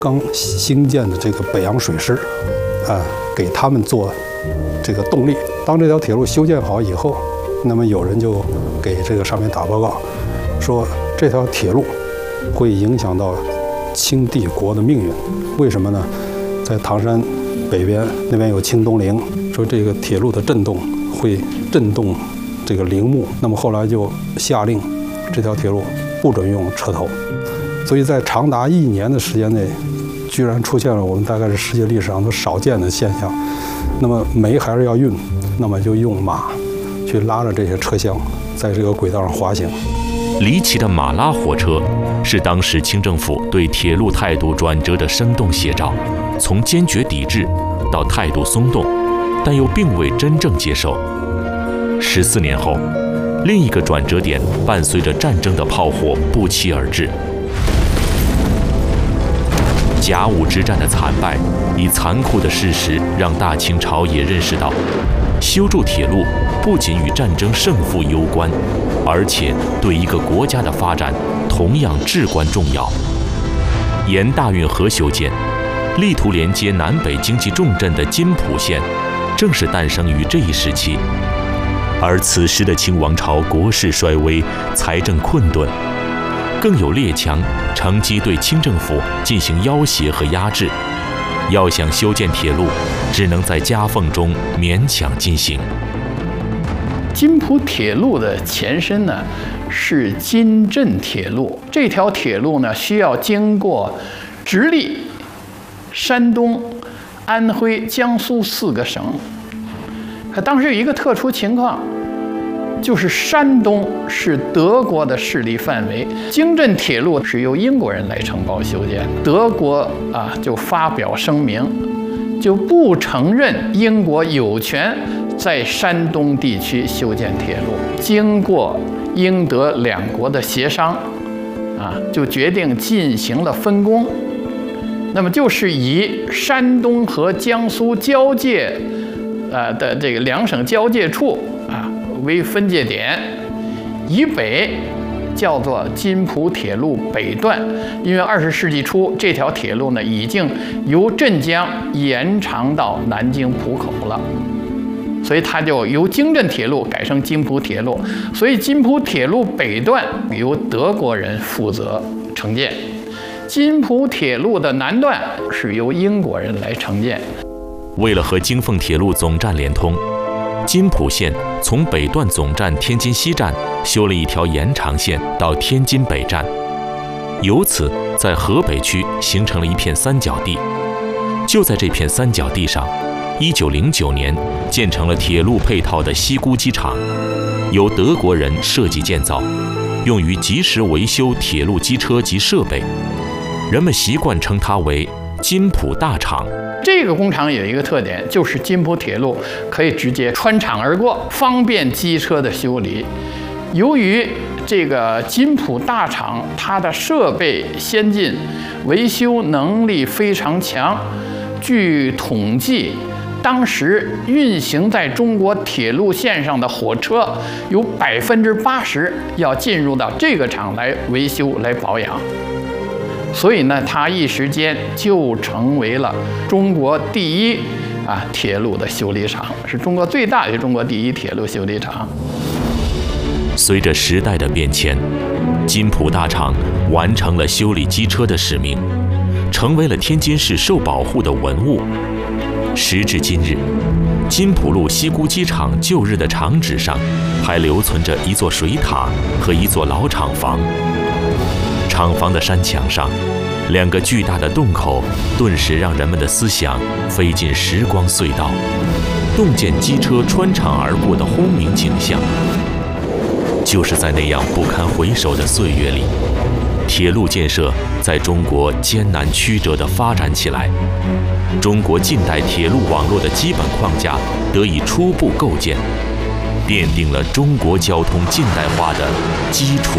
刚兴建的这个北洋水师，给他们做这个动力。当这条铁路修建好以后，那么有人就给这个上面打报告，说这条铁路会影响到清帝国的命运。为什么呢？在唐山北边那边有清东陵，说这个铁路的震动会震动这个陵墓。那么后来就下令，这条铁路不准用车头。所以在长达1年的时间内，居然出现了我们大概是世界历史上都少见的现象。那么煤还是要运，那么就用马去拉着这些车厢，在这个轨道上滑行。 离奇的马拉火车是当时清政府对铁路态度转折的生动写照，从坚决抵制到态度松动，但又并未真正接受。14年后，另一个转折点伴随着战争的炮火不期而至。甲午之战的惨败，以残酷的事实让大清朝也认识到，修筑铁路不仅与战争胜负攸关，而且对一个国家的发展同样至关重要。沿大运河修建，力图连接南北经济重镇的津浦线，正是诞生于这一时期。而此时的清王朝国势衰微，财政困顿，更有列强乘机对清政府进行要挟和压制。要想修建铁路，只能在夹缝中勉强进行。 津浦铁路的前身呢是津镇铁路，这条铁路呢需要经过直隶、山东、安徽、江苏4个省。当时有一个特殊情况，就是山东是德国的势力范围，津镇铁路是由英国人来承包修建，德国就发表声明，就不承认英国有权在山东地区修建铁路。经过英德2国的协商，就决定进行了分工。那么就是以山东和江苏交界的这个2省交界处为分界点，以北叫做津浦铁路北段。因为20世纪初这条铁路呢已经由镇江延长到南京浦口了，所以它就由京镇铁路改成津浦铁路。所以津浦铁路北段由德国人负责承建，津浦铁路的南段是由英国人来承建。 为了和京凤铁路总站连通，津浦线从北段总站天津西站修了一条延长线到天津北站，由此在河北区形成了一片三角地。就在这片三角地上，1909年建成了铁路配套的西沽机场，由德国人设计建造，用于及时维修铁路机车及设备。人们习惯称它为津浦大厂。 这个工厂有一个特点，就是津浦铁路可以直接穿厂而过，方便机车的修理。由于这个津浦大厂它的设备先进，维修能力非常强，据统计，当时运行在中国铁路线上的火车有80%要进入到这个厂来维修来保养。所以呢，它一时间就成为了中国第一铁路的修理厂，是中国最大的中国第一铁路修理厂。 随着时代的变迁，津浦大厂完成了修理机车的使命，成为了天津市受保护的文物。时至今日，津浦路西沽机场旧日的厂址上，还留存着一座水塔和一座老厂房。厂房的山墙上，2个巨大的洞口，顿时让人们的思想飞进时光隧道，洞见机车穿肠而过的轰鸣景象。就是在那样不堪回首的岁月里，铁路建设在中国艰难曲折地发展起来，中国近代铁路网络的基本框架得以初步构建，奠定了中国交通近代化的基础。